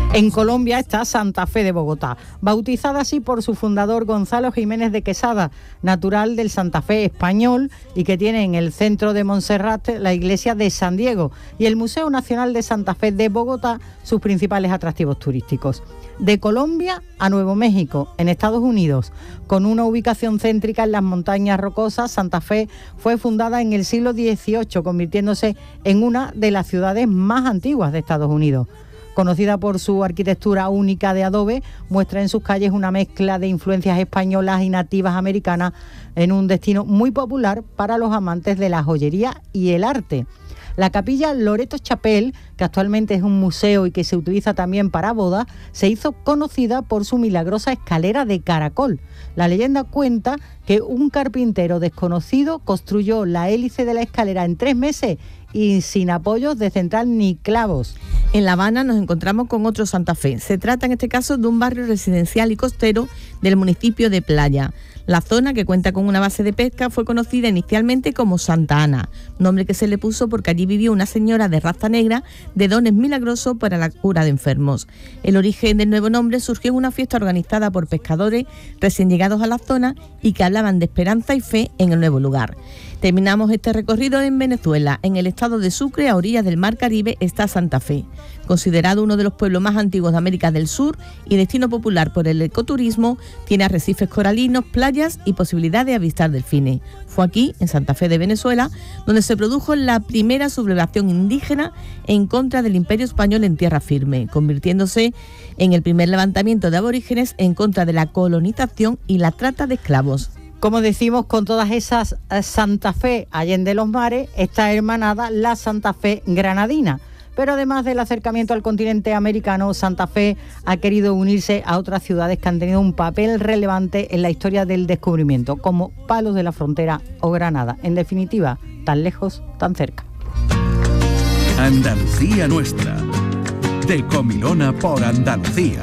En Colombia está Santa Fe de Bogotá, bautizada así por su fundador Gonzalo Jiménez de Quesada, natural del Santa Fe español, y que tiene en el centro de Montserrat la iglesia de San Diego y el Museo Nacional de Santa Fe de Bogotá, sus principales atractivos turísticos. De Colombia a Nuevo México, en Estados Unidos, con una ubicación céntrica en las montañas rocosas, Santa Fe fue fundada en el siglo XVIII, convirtiéndose en una de las ciudades más antiguas de Estados Unidos. Conocida por su arquitectura única de adobe, muestra en sus calles una mezcla de influencias españolas y nativas americanas en un destino muy popular para los amantes de la joyería y el arte. La capilla Loreto Chapel, que actualmente es un museo y que se utiliza también para bodas, se hizo conocida por su milagrosa escalera de caracol. La leyenda cuenta que un carpintero desconocido construyó la hélice de la escalera en 3 meses y sin apoyos de central ni clavos. En La Habana nos encontramos con otro Santa Fe. Se trata en este caso de un barrio residencial y costero del municipio de Playa. La zona, que cuenta con una base de pesca, fue conocida inicialmente como Santa Ana, nombre que se le puso porque allí vivió una señora de raza negra de dones milagrosos para la cura de enfermos. El origen del nuevo nombre surgió en una fiesta organizada por pescadores recién llegados a la zona y que hablaban de esperanza y fe en el nuevo lugar. Terminamos este recorrido en Venezuela. En el estado de Sucre, a orillas del Mar Caribe, está Santa Fe, considerado uno de los pueblos más antiguos de América del Sur y destino popular por el ecoturismo. Tiene arrecifes coralinos, playas y posibilidad de avistar delfines. Fue aquí, en Santa Fe de Venezuela, donde se produjo la primera sublevación indígena en contra del Imperio Español en tierra firme, convirtiéndose en el primer levantamiento de aborígenes en contra de la colonización y la trata de esclavos. Como decimos, con todas esas Santa Fe allende los mares, está hermanada la Santa Fe granadina. Pero además del acercamiento al continente americano, Santa Fe ha querido unirse a otras ciudades que han tenido un papel relevante en la historia del descubrimiento, como Palos de la Frontera o Granada. En definitiva, tan lejos, tan cerca. Andalucía nuestra, de Comilona por Andalucía.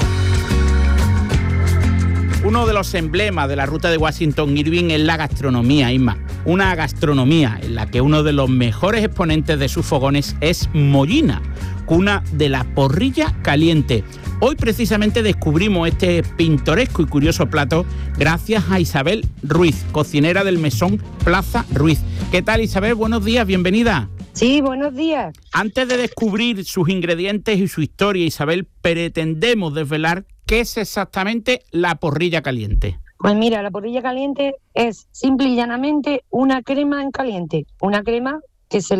Uno de los emblemas de la ruta de Washington Irving es la gastronomía, Isma. Una gastronomía en la que uno de los mejores exponentes de sus fogones es Mollina, cuna de la porrilla caliente. Hoy precisamente descubrimos este pintoresco y curioso plato gracias a Isabel Ruiz, cocinera del mesón Plaza Ruiz. ¿Qué tal, Isabel? Buenos días, bienvenida. Sí, buenos días. Antes de descubrir sus ingredientes y su historia, Isabel, pretendemos desvelar qué es exactamente la porrilla caliente. Pues mira, la porrilla caliente es simple y llanamente una crema en caliente, una crema que se